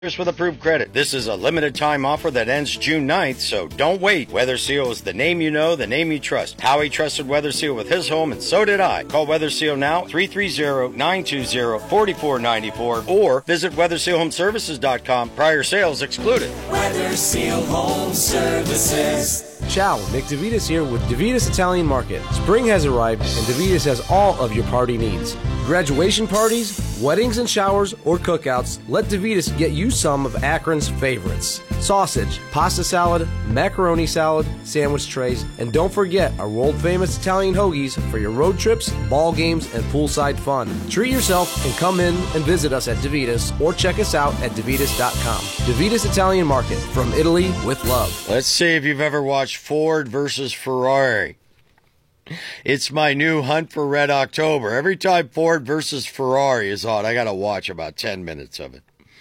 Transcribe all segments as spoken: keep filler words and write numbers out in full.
with approved credit. This is a limited time offer that ends June ninth, so don't wait. Weather Seal is the name you know, the name you trust. Howie trusted Weather Seal with his home, and so did I. Call Weather Seal now, three three zero, nine two zero, four four nine four, or visit weather seal home services dot com. Prior sales excluded. Weather Seal Home Services. Ciao, Nick DeVitas here with DeVitas Italian Market. Spring has arrived and DeVitas has all of your party needs. Graduation parties, weddings and showers, or cookouts, let DeVitas get you some of Akron's favorites. Sausage, pasta salad, macaroni salad, sandwich trays, and don't forget our world-famous Italian hoagies for your road trips, ball games, and poolside fun. Treat yourself and come in and visit us at DeVitas or check us out at DeVitas dot com. DeVitas Italian Market, from Italy with love. Let's see if you've ever watched Ford versus Ferrari. It's my new hunt for Red October. Every time Ford versus Ferrari is on, I got to watch about ten minutes of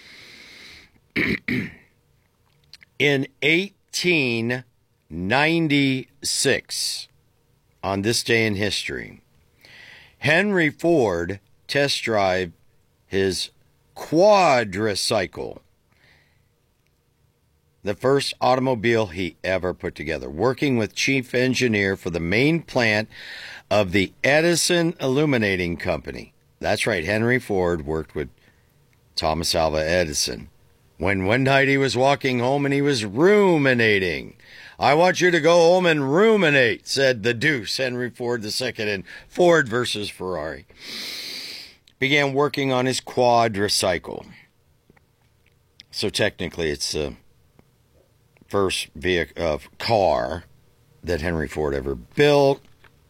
it. In eighteen ninety-six, on this day in history, Henry Ford test drove his quadricycle, the first automobile he ever put together, working with chief engineer for the main plant of the Edison Illuminating Company. That's right, Henry Ford worked with Thomas Alva Edison. When one night he was walking home and he was ruminating. I want you to go home and ruminate, said the deuce, Henry Ford the Second, in Ford versus Ferrari. Began working on his quadricycle. So technically it's a first vehicle of uh, car that Henry Ford ever built.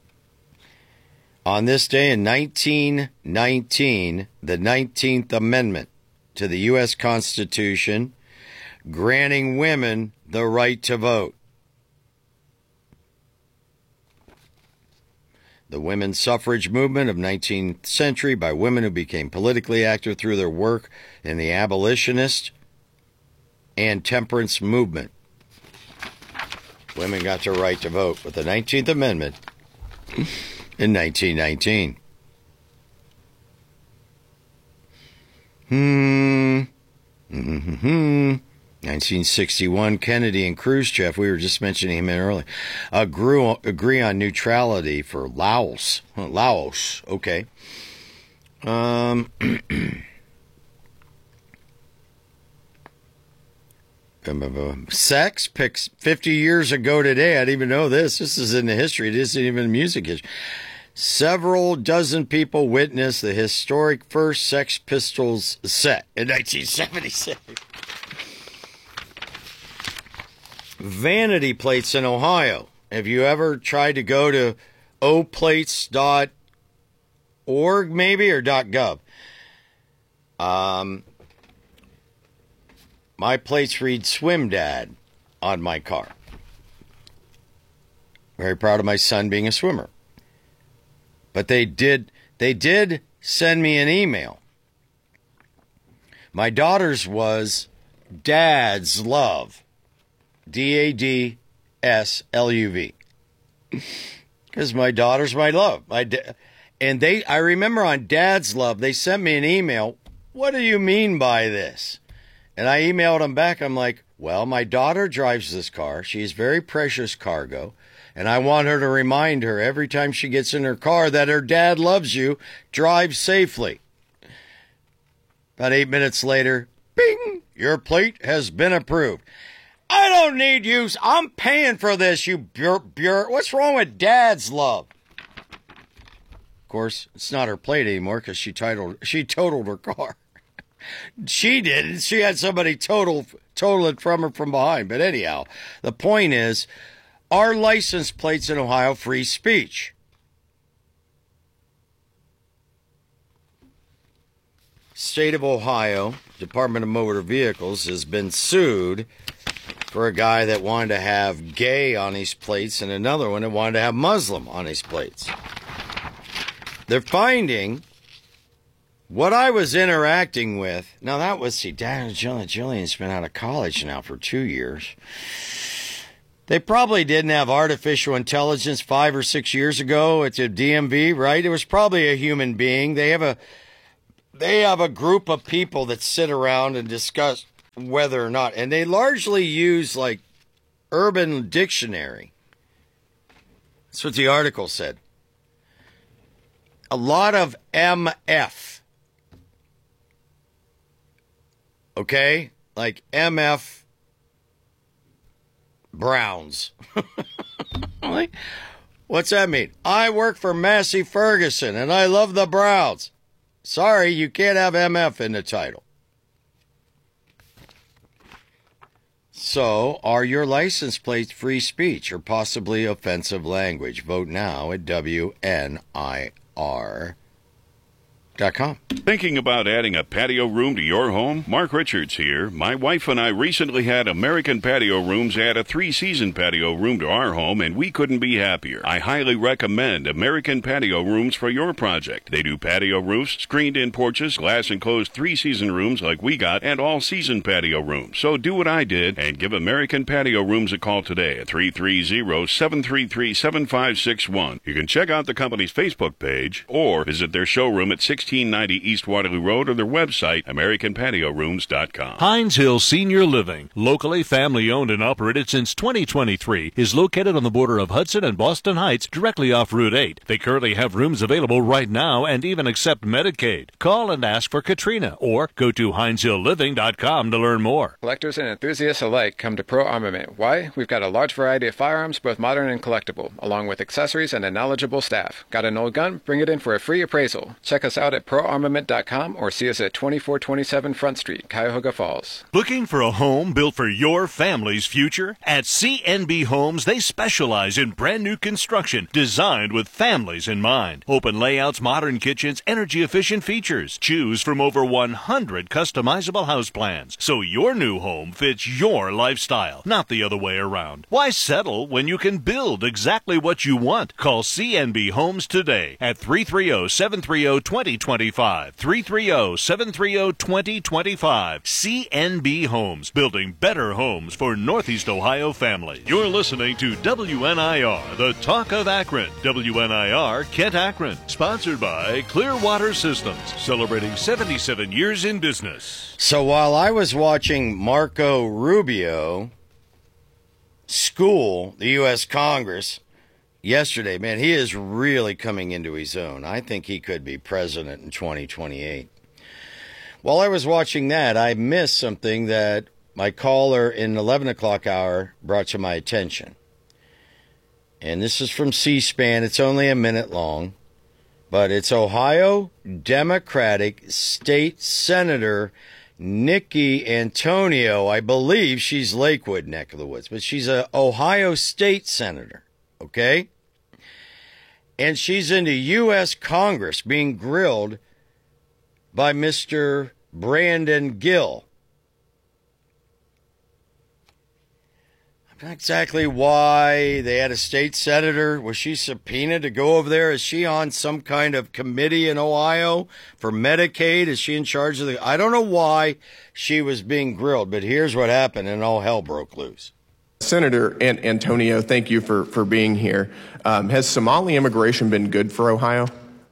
On this day in nineteen nineteen, the nineteenth Amendment to the U S Constitution, granting women the right to vote. The women's suffrage movement of nineteenth century by women who became politically active through their work in the abolitionist and temperance movement. Women got the right to vote with the nineteenth Amendment in nineteen nineteen. Hmm. Mm-hmm. nineteen sixty-one, Kennedy and Khrushchev, we were just mentioning him earlier, agree, agree on neutrality for Laos. Laos, okay. Um... Sex picks fifty years ago today. I didn't even know this. This is in the history. It isn't even music history. Several dozen people witnessed the historic first Sex Pistols set in nineteen seventy-six. Vanity plates in Ohio. Have you ever tried to go to o plates dot org maybe or .gov? Um... My plates read Swim Dad on my car. Very proud of my son being a swimmer. But they did they did send me an email. My daughter's was Dad's Love. D A D S L U V. Because my daughter's my love. My da- and they I remember on Dad's Love, they sent me an email. What do you mean by this? And I emailed him back. I'm like, well, my daughter drives this car. She's very precious cargo. And I want her to remind her every time she gets in her car that her dad loves you. Drive safely. About eight minutes later, bing, your plate has been approved. I don't need you. I'm paying for this, you bur- bur- What's wrong with Dad's Love? Of course, it's not her plate anymore because she titled, she totaled her car. She did. She had somebody total, total it from her from behind. But anyhow, the point is, our license plates in Ohio, free speech. State of Ohio, Department of Motor Vehicles, has been sued for a guy that wanted to have gay on his plates and another one that wanted to have Muslim on his plates. They're finding what I was interacting with. Now that was, see, Dan and Jillian, Jillian's been out of college now for two years. They probably didn't have artificial intelligence five or six years ago at the D M V, right? It was probably a human being. They have a, they have a group of people that sit around and discuss whether or not, and they largely use like Urban Dictionary. That's what the article said. A lot of M F. Okay? Like M F Browns. Like, what's that mean? I work for Massey Ferguson and I love the Browns. Sorry, you can't have M F in the title. So, are your license plates free speech or possibly offensive language? Vote now at W N I R dot com. Thinking about adding a patio room to your home? Mark Richards here. My wife and I recently had American Patio Rooms add a three-season patio room to our home, and we couldn't be happier. I highly recommend American Patio Rooms for your project. They do patio roofs, screened-in porches, glass-enclosed three-season rooms like we got, and all-season patio rooms. So do what I did and give American Patio Rooms a call today at three three zero, seven three three, seven five six one. You can check out the company's Facebook page or visit their showroom at sixteen ninety East Waterloo Road or their website, american patio rooms dot com. Hines Hill Senior Living, locally family-owned and operated since twenty twenty-three, is located on the border of Hudson and Boston Heights, directly off Route eight. They currently have rooms available right now and even accept Medicaid. Call and ask for Katrina or go to hines hill living dot com to learn more. Collectors and enthusiasts alike come to Pro Armament. Why? We've got a large variety of firearms, both modern and collectible, along with accessories and a knowledgeable staff. Got an old gun? Bring it in for a free appraisal. Check us out at pro armament dot com or see us at twenty-four twenty-seven Front Street, Cuyahoga Falls. Looking for a home built for your family's future? At C N B Homes, they specialize in brand new construction designed with families in mind. Open layouts, modern kitchens, energy-efficient features. Choose from over one hundred customizable house plans, so your new home fits your lifestyle, not the other way around. Why settle when you can build exactly what you want? Call C N B Homes today at three three zero, seven three zero, two zero two five. three three zero, seven three zero, two zero two five. C N B Homes, building better homes for Northeast Ohio families. You're listening to W N I R, the Talk of Akron. W N I R, Kent, Akron. Sponsored by Clearwater Systems, celebrating seventy-seven years in business. So while I was watching Marco Rubio school the U S Congress yesterday, man, he is really coming into his own. I think he could be president in twenty twenty-eight. While I was watching that, I missed something that my caller in eleven o'clock hour brought to my attention. And this is from C-SPAN. It's only a minute long, but it's Ohio Democratic State Senator Nikki Antonio. I believe she's Lakewood neck of the woods, but she's a Ohio State Senator. Okay? And she's in the U S Congress being grilled by Mister Brandon Gill. I'm not exactly why they had a state senator. Was she subpoenaed to go over there? Is she on some kind of committee in Ohio for Medicaid? Is she in charge of the... I don't know why she was being grilled, but here's what happened, and all hell broke loose. Senator Antonio, thank you for, for being here. Um, has Somali immigration been good for Ohio?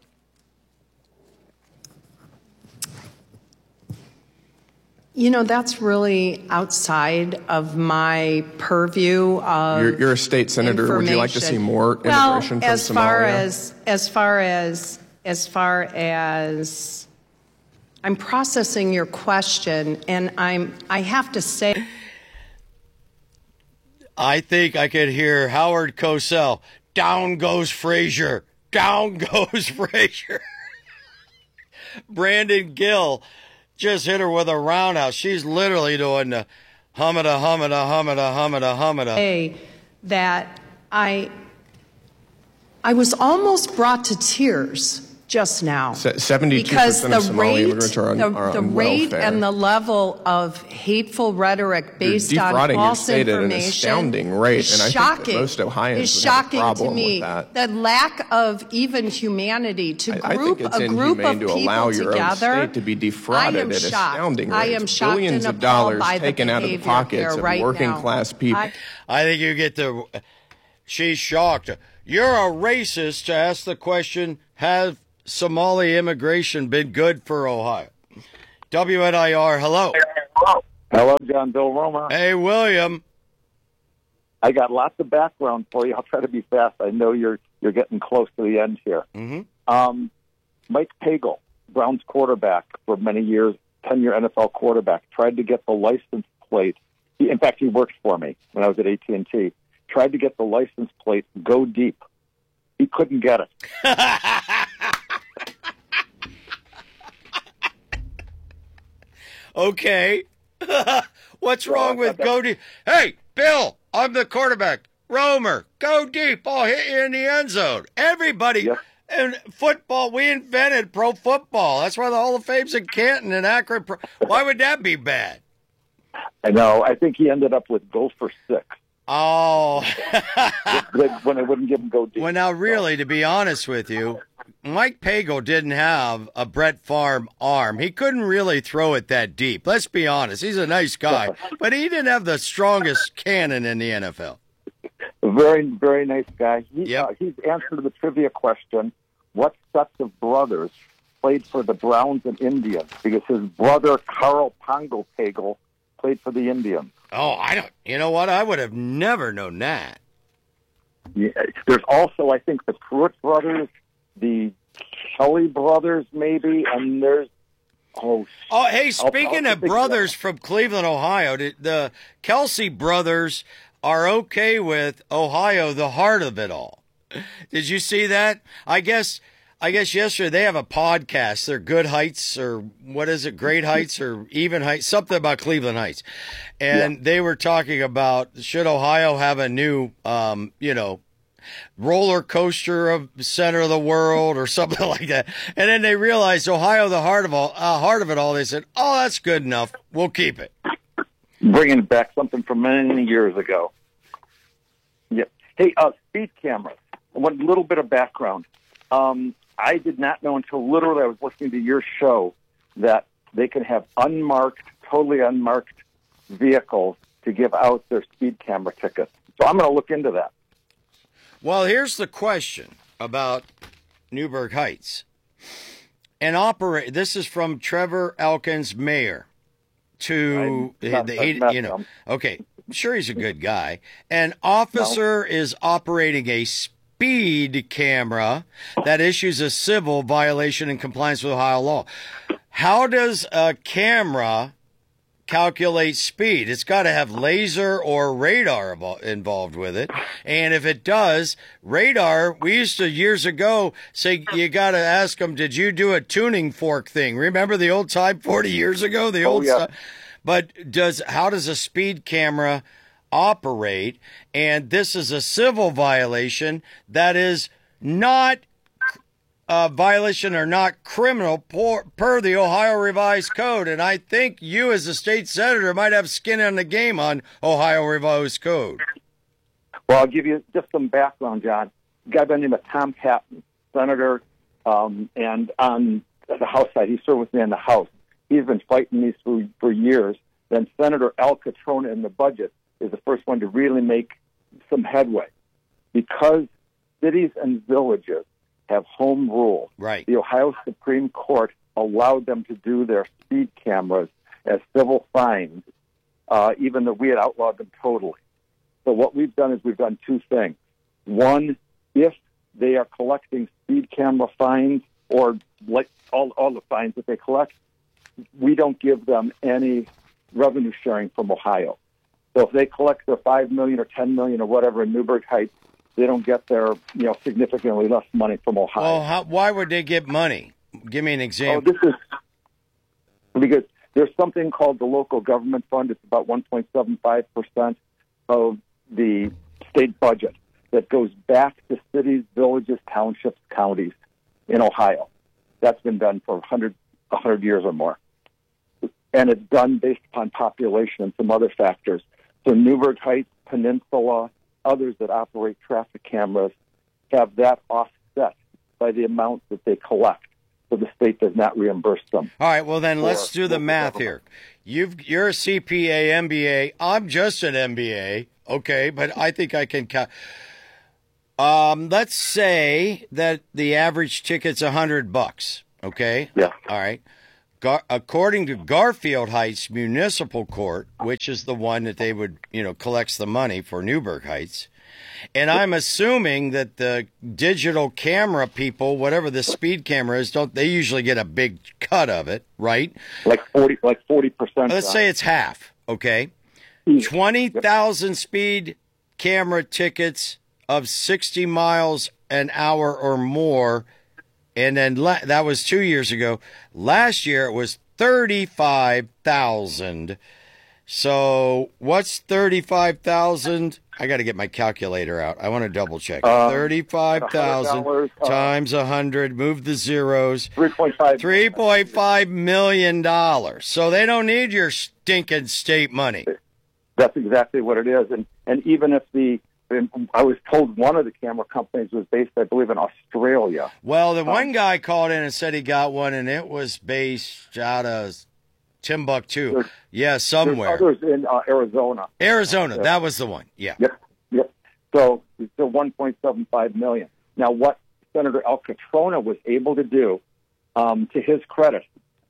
You know, that's really outside of my purview of You're, you're a state senator. Would you like to see more immigration well, from as Somalia? Far as, as far as, as far as, I'm processing your question, and I'm, I have to say... I think I could hear Howard Cosell. Down goes Frazier. Down goes Frazier. Brandon Gill just hit her with a roundhouse. She's literally doing the humada, humada, humada, humada, humada. Say that I, I was almost brought to tears just now. seventy-two percent of Somali immigrants are on, the, are the on rate welfare. and the level of hateful rhetoric based You're on defrauding false your state information at an astounding rate, is and I think shocking. that most Ohioans is would have a shocking problem to me. with that. The lack of even humanity to I, group I think it's a group of inhumane to people allow your together. own state to be defrauded I am at shocked. astounding I rates. am shocked Billions and of dollars appalled by taken the out of the behavior pockets here of right working now. class people. I, I think you get the... She's shocked. You're a racist to ask the question, have Somali immigration been good for Ohio? W N I R, hello. Hello, John. Bill Romer. Hey, William. I got lots of background for you. I'll try to be fast. I know you're you're getting close to the end here. Mm-hmm. Um, Mike Pagel, Browns quarterback for many years, ten-year N F L quarterback, tried to get the license plate. He, in fact, he worked for me when I was at A T and T. Tried to get the license plate "Go Deep." He couldn't get it. Okay. What's wrong with go deep? Hey, Bill, I'm the quarterback. Romer, go deep. I'll hit you in the end zone. Everybody Yes. in football, we invented pro football. That's why the Hall of Fame's in Canton and Akron. Pro- why would that be bad? I know. I think he ended up with "Go for Six." Oh. when they wouldn't give him "Go Deep." Well, now, really, to be honest with you, Mike Pagel didn't have a Brett Favre arm. He couldn't really throw it that deep. Let's be honest. He's a nice guy, but he didn't have the strongest cannon in the N F L. Very, very nice guy. He, Yep. uh, he's answered the trivia question, what sets of brothers played for the Browns and Indians? Because his brother, Carl Pongo Pagel, played for the Indians. Oh, I don't. You know what? I would have never known that. Yeah, there's also, I think, the Pruitt brothers, the Kelly brothers, maybe, and there's, oh, Oh, hey, I'll- speaking I'll of think brothers about from Cleveland, Ohio, the, the Kelsey brothers are okay with Ohio, the heart of it all. Did you see that? I guess I guess yesterday they have a podcast. They're Good Heights or what is it? Great Heights or Even Heights? Something about Cleveland Heights. And yeah. They were talking about should Ohio have a new, um, you know, roller coaster of center of the world or something like that. And then they realized Ohio, the heart of all, uh, heart of it all. They said, "Oh, that's good enough. We'll keep it." Bringing back something from many years ago. Yeah. Hey, uh, speed cameras. One little bit of background. Um, I did not know until literally I was listening to your show that they can have unmarked, totally unmarked vehicles to give out their speed camera tickets. So I'm going to look into that. Well, here's the question about Newburgh Heights. An operate. This is from Trevor Elkins, mayor. To he, he, you know, okay, I'm sure he's a good guy. An officer no. is operating a speed camera that issues a civil violation in compliance with Ohio law. How does a camera calculate speed? It's got to have laser or radar involved with it. And if it does, radar, we used to years ago say you got to ask them, did you do a tuning fork thing? Remember the old time forty years ago, the old oh, yeah. stuff? But does how does a speed camera operate? And this is a civil violation that is not a violation or not criminal per, per the Ohio Revised Code. And I think you as a state senator might have skin in the game on Ohio Revised Code. Well, I'll give you just some background, John. A guy by the name of Tom Patton, senator, um, and on the House side, he served with me in the House. He's been fighting these for, for years. Then Senator Al Catrona in the budget is the first one to really make some headway. Because cities and villages have home rule, right. The Ohio Supreme Court allowed them to do their speed cameras as civil fines, uh, even though we had outlawed them totally. So what we've done is we've done two things. One, if they are collecting speed camera fines or like all, all the fines that they collect, we don't give them any revenue sharing from Ohio. So if they collect their five million dollars or ten million dollars or whatever in Newburgh Heights, they don't get their, you know, significantly less money from Ohio. Well, how, why would they get money? Give me an example. Oh, this is because there's something called the local government fund. It's about one point seven five percent of the state budget that goes back to cities, villages, townships, counties in Ohio. That's been done for one hundred, one hundred years or more. And it's done based upon population and some other factors. So Newburgh Heights, Peninsula, others that operate traffic cameras have that offset by the amount that they collect. So the state does not reimburse them. All right, well then let's do the math here. You've, you're a C P A, M B A. I'm just an M B A, okay, but I think I can count. Um, let's say that the average ticket's a hundred bucks, okay? Yeah. All right. Gar- according to Garfield Heights Municipal Court, which is the one that they would, you know, collects the money for Newburgh Heights. And I'm assuming that the digital camera people, whatever the speed camera is, don't they usually get a big cut of it, right? Like forty, like forty percent. Let's say it's half, okay? twenty thousand speed camera tickets of sixty miles an hour or more. And then la- that was two years ago. Last year it was thirty-five thousand. So what's thirty-five thousand? I got to get my calculator out. I want to double check. Uh, thirty-five thousand uh, times one hundred, move the zeros. three point five three point five million dollars. So they don't need your stinking state money. That's exactly what it is. And and even if the, and I was told one of the camera companies was based, I believe, in Australia. Well, the one guy called in and said he got one, and it was based out of Timbuktu. There's, yeah, somewhere. There's others in uh, Arizona. Arizona, Yeah. that was the one. Yeah. Yep. Yep. So it's the one point seven five million. Now, what Senator Al Catrona was able to do, um, to his credit,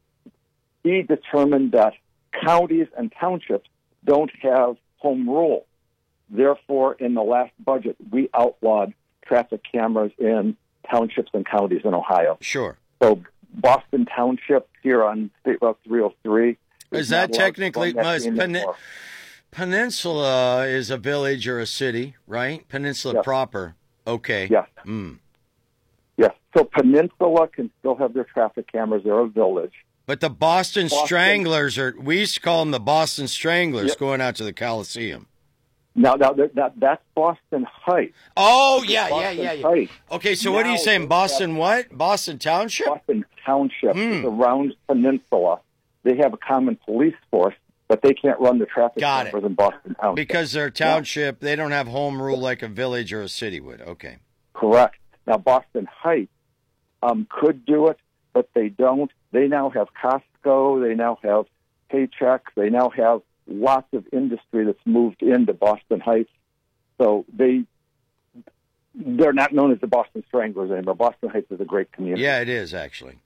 he determined that counties and townships don't have home rule. Therefore, in the last budget, we outlawed traffic cameras in townships and counties in Ohio. Sure. So Boston Township here on State Route three oh three. Is that technically must Pen- Peninsula is a village or a city, right? Peninsula yes. proper. Okay. Yes. Mm. Yes. So Peninsula can still have their traffic cameras. They're a village. But the Boston, Boston Stranglers are, we used to call them the Boston Stranglers yep. going out to the Coliseum. Now, now that, that that's Boston Heights. Oh, yeah, Boston yeah, yeah, yeah. Heights. Okay, so now, what are you saying? Boston what? Boston Township? Boston Township Hmm. is around Peninsula. They have a common police force, but they can't run the traffic Got cameras it. in Boston Township. Because they're a township, they don't have home rule like a village or a city would. Okay. Correct. Now, Boston Heights um, could do it, but they don't. They now have Costco. They now have Paychex. They now have lots of industry that's moved into Boston Heights. So they, they're not known as the Boston Stranglers anymore. Boston Heights is a great community. Yeah, it is, actually.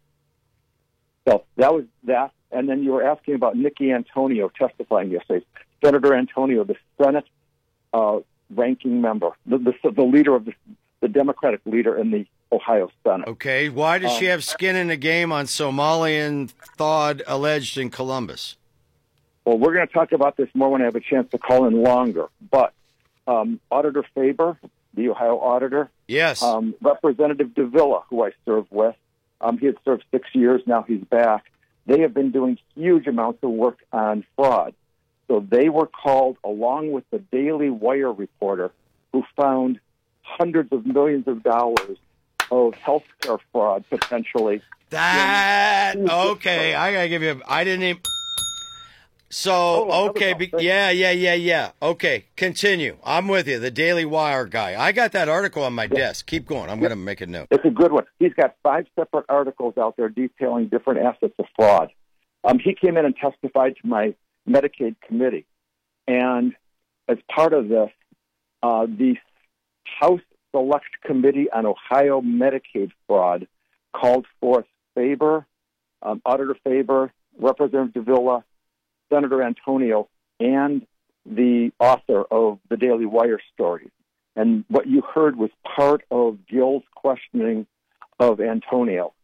So that was that. And then you were asking about Nikki Antonio testifying yesterday. Senator Antonio, the Senate uh, ranking member, the, the, the leader of the, the Democratic leader in the Ohio Senate. Okay, why does Um, she have skin in the game on Somalian thawed alleged in Columbus? Well, we're going to talk about this more when I have a chance to call in longer. But um, Auditor Faber, the Ohio auditor, Yes. um, Representative Davila, who I served with, um, he had served six years. Now he's back. They have been doing huge amounts of work on fraud. So they were called, along with the Daily Wire reporter, who found hundreds of millions of dollars of healthcare fraud potentially. That okay? I gotta give you. A, I didn't even. So Oh, okay, another be, call. yeah, yeah, yeah, yeah. Okay, continue. I'm with you. The Daily Wire guy. I got that article on my desk. Keep going. I'm gonna make a note. It's a good one. He's got five separate articles out there detailing different aspects of fraud. Um, he came in and testified to my Medicaid committee. And as part of this, uh, the House Select Committee on Ohio Medicaid Fraud called forth Faber, um, Auditor Faber, Representative Davila, Senator Antonio, and the author of the Daily Wire story. And what you heard was part of Gil's questioning of Antonio.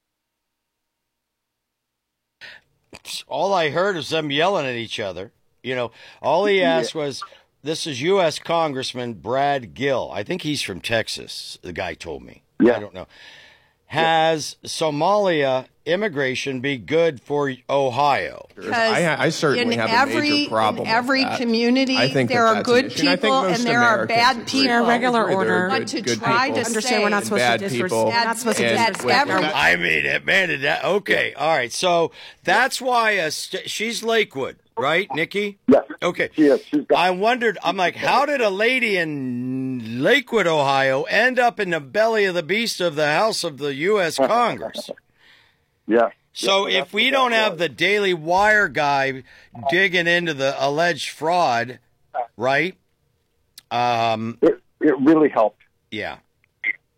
All I heard is them yelling at each other. You know, all he asked was, "This is U S Congressman Brad Gill. I think he's from Texas." The guy told me. Yeah. I don't know. Has Somalia immigration be good for Ohio? I, I certainly in have every, a major problem in every with that. community, I think there that are that's good an issue. And I think people most and there are Americans bad agree. people. Yeah, regular There are order. But good- to good try people. to Understand we're not say supposed bad to disrespect. people. We're not supposed to and That's disrespect every- them. I mean, it, man, did that okay. All right, so that's why a st- she's Lakewood, right, Nikki? Yes. Okay. She is. She's got- I wondered. I'm like, how did a lady in Lakewood, Ohio, end up in the belly of the beast of the House of the U S Congress? Yeah. So Yeah, if that's we what don't that have was. the Daily Wire guy digging into the alleged fraud, right? Um, It, it really helped. yeah.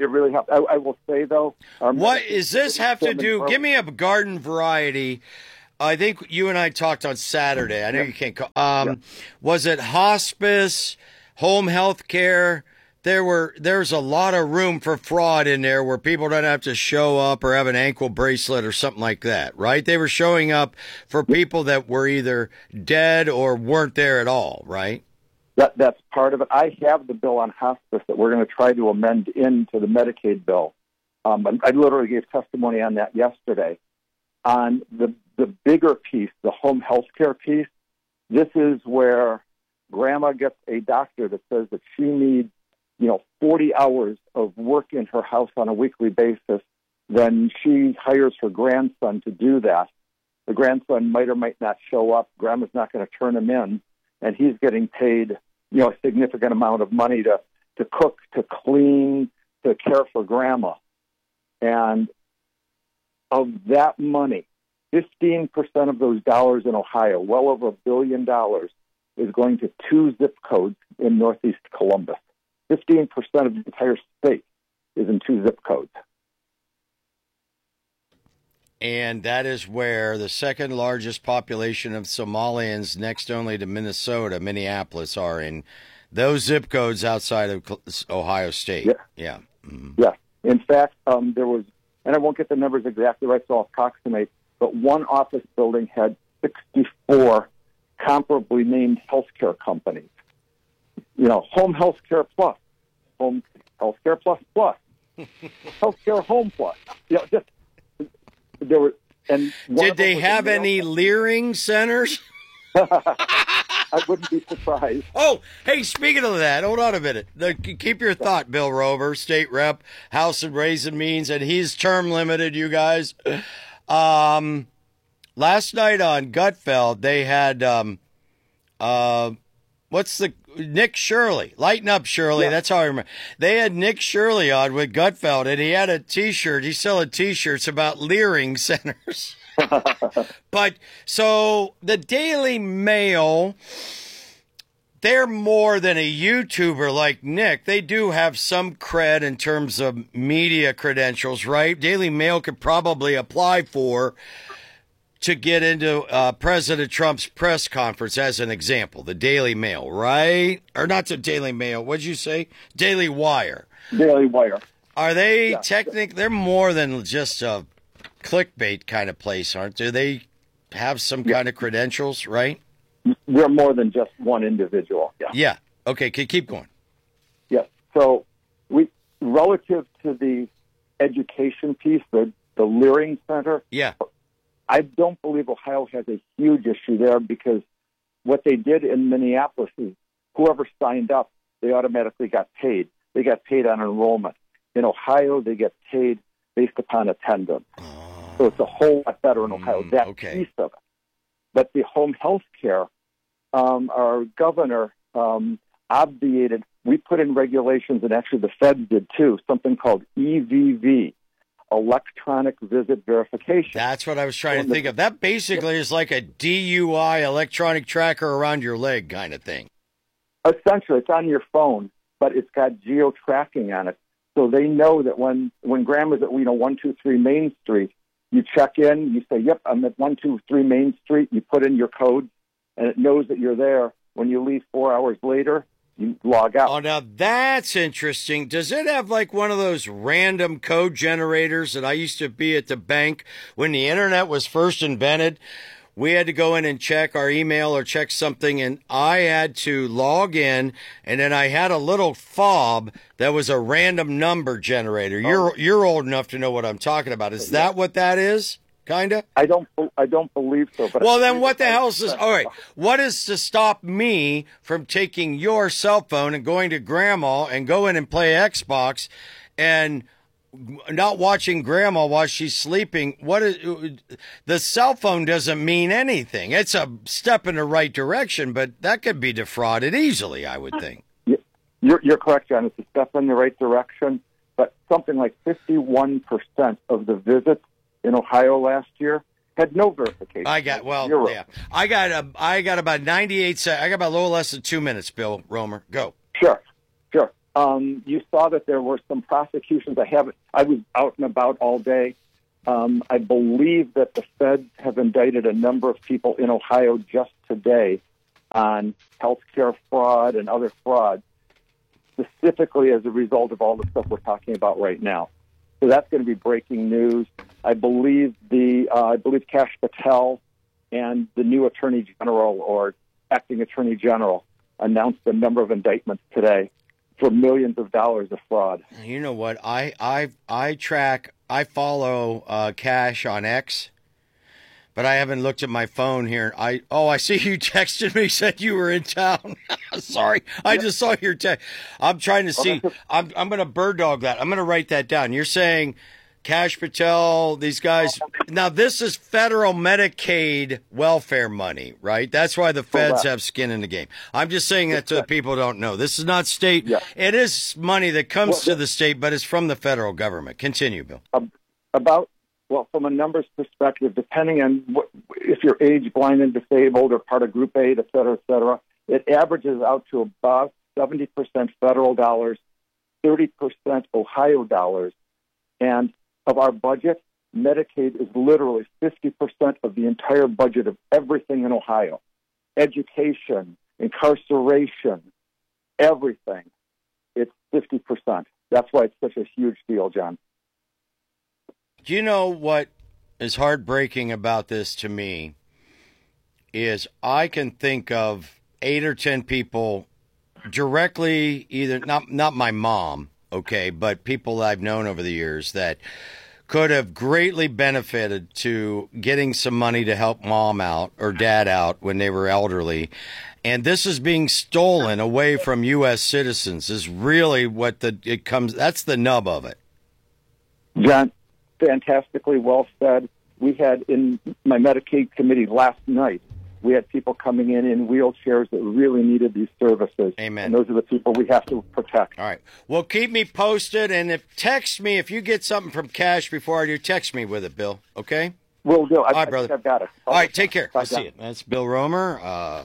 it really helps. I, I will say though, our What is this have to do? Pro- Give me a garden variety. I think you and I talked on Saturday. I know you can't call. Um, Yeah. Was it hospice, home health care? There were there's a lot of room for fraud in there where people don't have to show up or have an ankle bracelet or something like that, right? They were showing up for people that were either dead or weren't there at all, right? That, that's part of it. I have the bill on hospice that we're going to try to amend into the Medicaid bill. Um, I literally gave testimony on that yesterday. On the the bigger piece, the home health care piece, this is where grandma gets a doctor that says that she needs, you know, forty hours of work in her house on a weekly basis. Then she hires her grandson to do that. The grandson might or might not show up. Grandma's not going to turn him in, and he's getting paid, you know, a significant amount of money to, to cook, to clean, to care for grandma. And of that money, fifteen percent of those dollars in Ohio, well over a billion dollars, is going to two zip codes in Northeast Columbus. fifteen percent of the entire state is in two zip codes. And that is where the second largest population of Somalians, next only to Minnesota, Minneapolis, are in those zip codes outside of Ohio State. Yeah. Yeah. Mm-hmm. Yeah. In fact, um, there was, and I won't get the numbers exactly right, so I'll approximate, but one office building had sixty-four comparably named healthcare companies. You know, Home Healthcare Plus, Home Healthcare Plus Plus, Healthcare Home Plus. You know, just there were. And did they have any Leering centers? I wouldn't be surprised. Oh, hey, speaking of that, hold on a minute. The, keep your thought, Bill Rover, state rep, House and Ways and Means, and he's term limited, you guys. Um, last night on Gutfeld, they had, um, uh, what's the, Nick Shirley. Lighten up, Shirley. Yeah. That's how I remember. They had Nick Shirley on with Gutfeld, and he had a T-shirt. He's selling T-shirts about Leering centers. But so the Daily Mail, they're more than a YouTuber like Nick. They do have some cred in terms of media credentials, right? Daily Mail could probably apply for to get into uh, President Trump's press conference as an example. The Daily Mail, right? Or not the Daily Mail. What'd you say? Daily Wire. Daily Wire. Are they yeah. technically, they're more than just a clickbait kind of place, aren't they? They have some yeah. kind of credentials, right? We're more than just one individual. Yeah. Yeah. Okay. Keep going. Yes. So we, relative to the education piece, the, the Leering Center. Yeah. I don't believe Ohio has a huge issue there because what they did in Minneapolis is whoever signed up, they automatically got paid. They got paid on enrollment. In Ohio, they get paid based upon attendance. Oh. So it's a whole lot better in Ohio, that okay. piece of it. But the home health care, um, our governor um, obviated, we put in regulations, and actually the feds did too, something called E V V, electronic visit verification. That's what I was trying so to think the, of. That basically is like a D U I electronic tracker around your leg kind of thing. Essentially, it's on your phone, but it's got geo-tracking on it. So they know that when, when grandma's at, you know, one two three Main Street, you check in, you say, yep, I'm at one two three Main Street, you put in your code, and it knows that you're there. When you leave four hours later, you log out. Oh, now that's interesting. Does it have like one of those random code generators that I used to be at the bank when the internet was first invented? We had to go in and check our email or check something, and I had to log in, and then I had a little fob that was a random number generator. Oh. You're you're old enough to know what I'm talking about. Is that what that is? Kinda? I don't I don't believe so. But well, then what the hell is this? All right, what is to stop me from taking your cell phone and going to grandma and go in and play Xbox and not watching grandma while she's sleeping? What is the cell phone doesn't mean anything. It's a step in the right direction, but that could be defrauded easily, I would think. You're, you're correct, John. It's a step in the right direction, but something like fifty-one percent of the visits in Ohio last year had no verification. I got well, Zero. yeah. I got a, I got about ninety-eight. Se- I got about a little less than two minutes. Bill Romer, go. Sure, sure. Um, you saw that there were some prosecutions. I haven't. I was out and about all day. Um, I believe that the feds have indicted a number of people in Ohio just today on healthcare fraud and other fraud, specifically as a result of all the stuff we're talking about right now. So that's going to be breaking news. I believe the uh, I believe Kash Patel and the new Attorney General or acting Attorney General announced a number of indictments today for millions of dollars of fraud. You know what? I I I track. I follow uh, Cash on X, but I haven't looked at my phone here. I oh, I see you texted me, said you were in town. Sorry, I just saw your text. I'm trying to see. I'm I'm going to bird dog that. I'm going to write that down. You're saying Kash Patel, these guys. Now this is federal Medicaid welfare money, right? That's why the feds Correct. have skin in the game. I'm just saying that so that people don't know. This is not state. Yeah. It is money that comes Well, to the state, but it's from the federal government. Continue, Bill. About, well, from a numbers perspective, depending on what, if you're age, blind, and disabled or part of Group eight, et cetera, et cetera, it averages out to about seventy percent federal dollars, thirty percent Ohio dollars. And of our budget, Medicaid is literally fifty percent of the entire budget of everything in Ohio. Education, incarceration, everything. It's fifty percent. That's why it's such a huge deal, John. Do you know what is heartbreaking about this to me is I can think of eight or ten people directly, either not not my mom, okay, but people I've known over the years that could have greatly benefited to getting some money to help mom out or dad out when they were elderly. And this is being stolen away from U S citizens is really what the it comes that's the nub of it. John, fantastically well said. We had in my Medicaid committee last night, we had people coming in in wheelchairs that really needed these services. Amen. And those are the people we have to protect. All right. Well, keep me posted, and if text me if you get something from Cash before I do. Text me with it, Bill. Okay. Will do. I, All right, I brother. think I've got it. All right. Take care. Bye, I'll see John. you. That's Bill Romer, uh,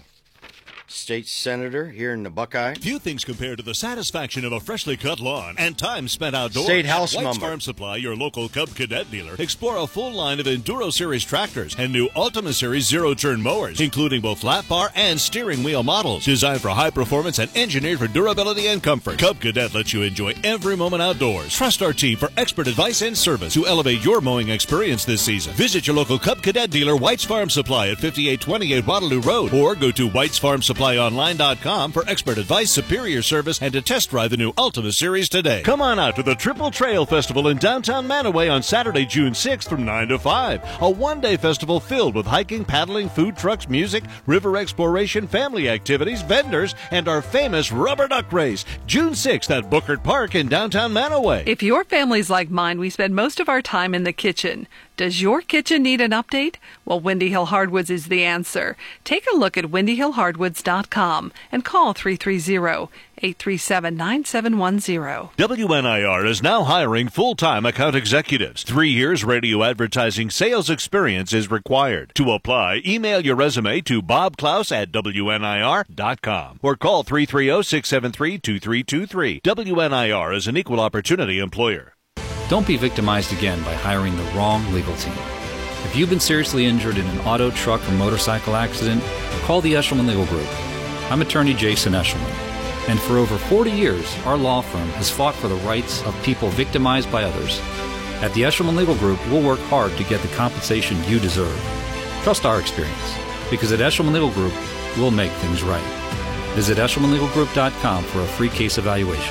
state senator here in the Buckeye. Few things compare to the satisfaction of a freshly cut lawn and time spent outdoors. State House White's member. Farm Supply, your local Cub Cadet dealer. Explore a full line of Enduro Series tractors and new Ultima Series zero-turn mowers, including both lap bar and steering wheel models. Designed for high performance and engineered for durability and comfort. Cub Cadet lets you enjoy every moment outdoors. Trust our team for expert advice and service to elevate your mowing experience this season. Visit your local Cub Cadet dealer, White's Farm Supply at fifty-eight twenty-eight Waterloo Road, or go to whites farm supply online dot com for expert advice, superior service, and to test drive the new Ultima Series today. Come on out to the Triple Trail Festival in downtown Manaway on Saturday, June sixth from nine to five. A one-day festival filled with hiking, paddling, food trucks, music, river exploration, family activities, vendors, and our famous rubber duck race. June sixth at Bookert Park in downtown Manaway. If your family's like mine, we spend most of our time in the kitchen. Does your kitchen need an update? Well, Windy Hill Hardwoods is the answer. Take a look at windy hill hardwoods dot com and call three three zero, eight three seven, nine seven one zero. W N I R is now hiring full-time account executives. Three years radio advertising sales experience is required. To apply, email your resume to bob klaus at W N I R dot com or call three three zero, six seven three, two three two three. W N I R is an equal opportunity employer. Don't be victimized again by hiring the wrong legal team. If you've been seriously injured in an auto, truck, or motorcycle accident, call the Eshelman Legal Group. I'm attorney Jason Eshelman, and for over forty years, our law firm has fought for the rights of people victimized by others. At the Eshelman Legal Group, we'll work hard to get the compensation you deserve. Trust our experience, because at Eshelman Legal Group, we'll make things right. Visit eshelman legal group dot com for a free case evaluation.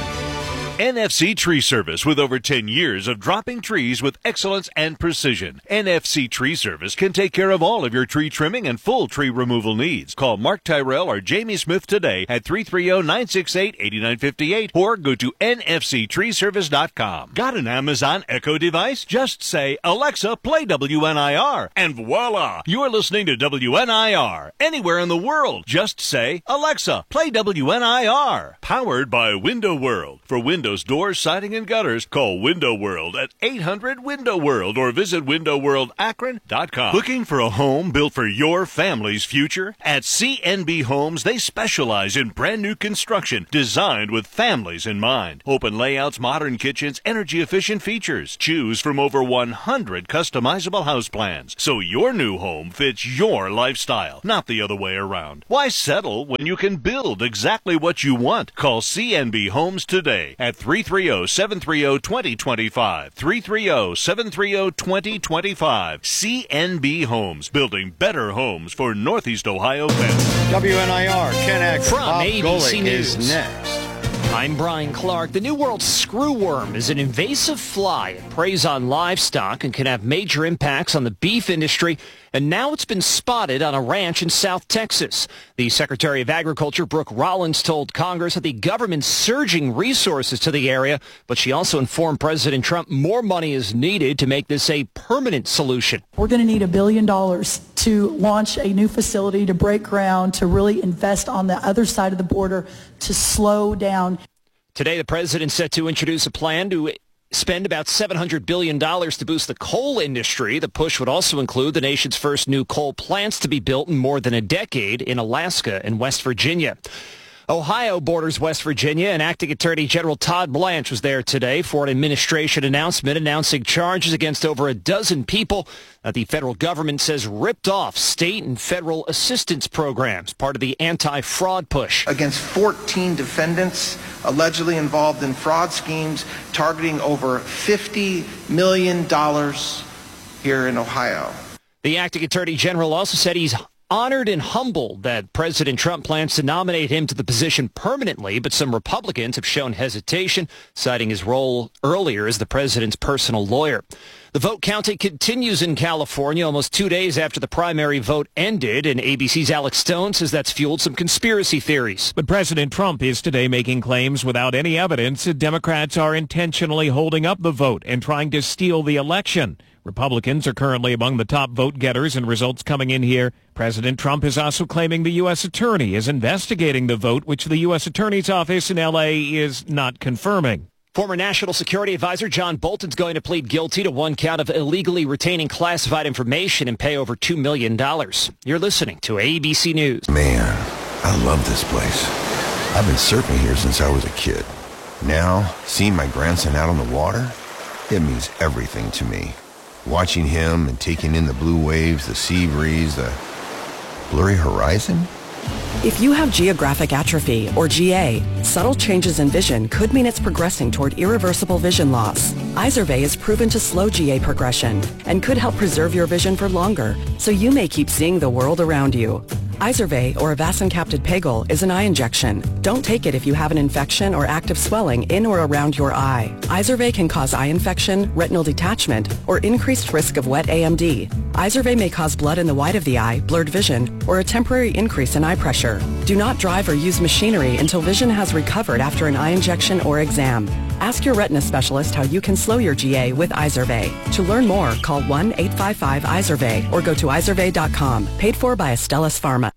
N F C Tree Service, with over ten years of dropping trees with excellence and precision. N F C Tree Service can take care of all of your tree trimming and full tree removal needs. Call Mark Tyrell or Jamie Smith today at three three zero, nine six eight, eight nine five eight or go to N F C tree service dot com. Got an Amazon Echo device? Just say, Alexa, play W N I R, and voila! You're listening to W N I R. Anywhere in the world, just say, Alexa, play W N I R. Powered by Window World. For Windows windows, doors, siding, and gutters, call Window World at eight hundred window world or visit window world akron dot com. Looking for a home built for your family's future? At C N B Homes, they specialize in brand new construction designed with families in mind. Open layouts, modern kitchens, energy-efficient features. Choose from over one hundred customizable house plans, so your new home fits your lifestyle, not the other way around. Why settle when you can build exactly what you want? Call C N B Homes today at three three zero, seven three zero, two zero two five, three three zero, seven three zero, two zero two five. C N B Homes, building better homes for Northeast Ohio families. W N I R, Ken Acker, From Bob A B C Golick News. is next. I'm Brian Clark. The New World screwworm is an invasive fly. It preys on livestock and can have major impacts on the beef industry. And now it's been spotted on a ranch in South Texas. The Secretary of Agriculture, Brooke Rollins, told Congress that the government's surging resources to the area, but she also informed President Trump more money is needed to make this a permanent solution. We're going to need a billion dollars to launch a new facility, to break ground, to really invest on the other side of the border, to slow down. Today, the president set to introduce a plan to spend about seven hundred billion dollars to boost the coal industry. The push would also include the nation's first new coal plants to be built in more than a decade in Alaska and West Virginia. Ohio borders West Virginia, and Acting Attorney General Todd Blanche was there today for an administration announcement announcing charges against over a dozen people that the federal government says ripped off state and federal assistance programs, part of the anti-fraud push. Against fourteen defendants allegedly involved in fraud schemes targeting over fifty million dollars here in Ohio. The Acting Attorney General also said he's honored and humbled that President Trump plans to nominate him to the position permanently, but some Republicans have shown hesitation, citing his role earlier as the president's personal lawyer. The vote counting continues in California almost two days after the primary vote ended, and A B C's Alex Stone says that's fueled some conspiracy theories. But President Trump is today making claims without any evidence that Democrats are intentionally holding up the vote and trying to steal the election. Republicans are currently among the top vote getters, and results coming in here. President Trump is also claiming the U S attorney is investigating the vote, which the U S attorney's office in L A is not confirming. Former National Security Advisor John Bolton's going to plead guilty to one count of illegally retaining classified information and pay over two million dollars. You're listening to A B C News. Man, I love this place. I've been surfing here since I was a kid. Now, seeing my grandson out on the water, it means everything to me. Watching him and taking in the blue waves, the sea breeze, the blurry horizon. If you have geographic atrophy, or G A, subtle changes in vision could mean it's progressing toward irreversible vision loss. Izervay is proven to slow G A progression and could help preserve your vision for longer, so you may keep seeing the world around you. Izervay, or avacincaptad pegol, is an eye injection. Don't take it if you have an infection or active swelling in or around your eye. Izervay can cause eye infection, retinal detachment, or increased risk of wet A M D. Izervay may cause blood in the white of the eye, blurred vision, or a temporary increase in eye pressure. Do not drive or use machinery until vision has recovered after an eye injection or exam. Ask your retina specialist how you can slow your G A with Izervay. To learn more, call one eight five five Izervay or go to izervay dot com. Paid for by Astellas Pharma.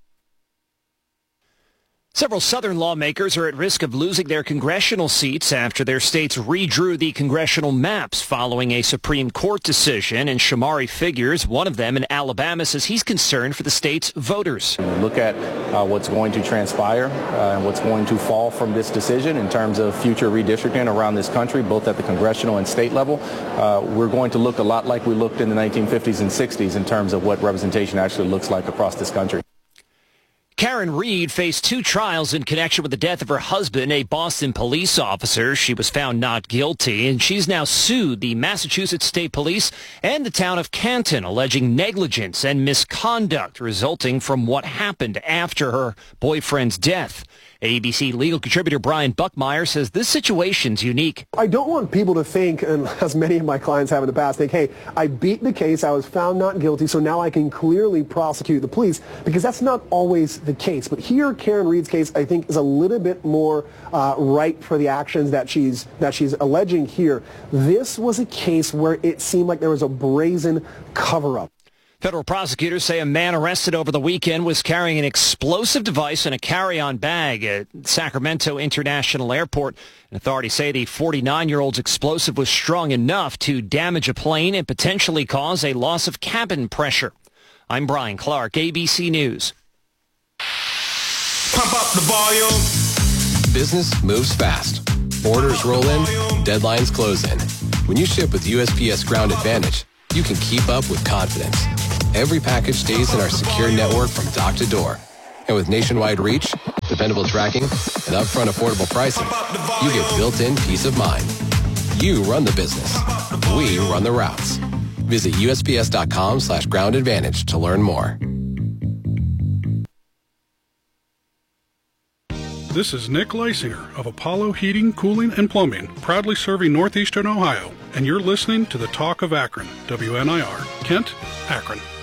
Several Southern lawmakers are at risk of losing their congressional seats after their states redrew the congressional maps following a Supreme Court decision. And Shamari Figures, one of them in Alabama, says he's concerned for the state's voters. Look at uh, what's going to transpire uh, and what's going to fall from this decision in terms of future redistricting around this country, both at the congressional and state level. Uh, we're going to look a lot like we looked in the nineteen fifties and sixties in terms of what representation actually looks like across this country. Karen Reed faced two trials in connection with the death of her husband, a Boston police officer. She was found not guilty, and she's now sued the Massachusetts State Police and the town of Canton, alleging negligence and misconduct resulting from what happened after her boyfriend's death. A B C legal contributor Brian Buckmeyer says this situation's unique. I don't want people to think, and as many of my clients have in the past, think, hey, I beat the case, I was found not guilty, so now I can clearly prosecute the police, because that's not always the case. But here, Karen Reed's case, I think, is a little bit more uh, ripe for the actions that she's, that she's alleging here. This was a case where it seemed like there was a brazen cover-up. Federal prosecutors say a man arrested over the weekend was carrying an explosive device in a carry-on bag at Sacramento International Airport. Authorities say the forty-nine-year-old's explosive was strong enough to damage a plane and potentially cause a loss of cabin pressure. I'm Brian Clark, A B C News. Pump up the volume. Business moves fast. Orders roll in, deadlines close in. When you ship with U S P S Ground Advantage, you can keep up with confidence. Every package stays in our secure network from dock to door. And with nationwide reach, dependable tracking, and upfront affordable pricing, you get built-in peace of mind. You run the business. We run the routes. Visit U S P S dot com slash ground advantage to learn more. This is Nick Leisinger of Apollo Heating, Cooling, and Plumbing, proudly serving northeastern Ohio, and you're listening to the Talk of Akron, W N I R, Kent, Akron.